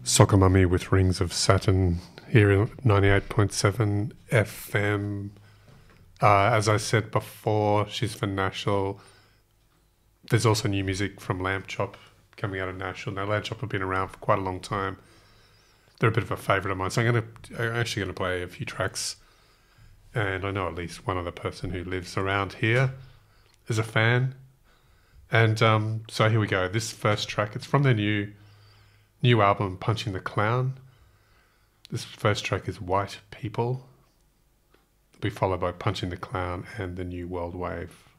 Soccer Mummy with Rings of Saturn here at 98.7 FM. As I said before, she's for National. There's also new music from Lamb Chop coming out of National. Now, Lamb Chop have been around for quite a long time. They're a bit of a favourite of mine, so I'm actually going to play a few tracks. And I know at least one other person who lives around here is a fan. And so here we go. This first track, it's from their new album, Punching the Clown. This first track is White People. It'll be followed by Punching the Clown and The New World Wave.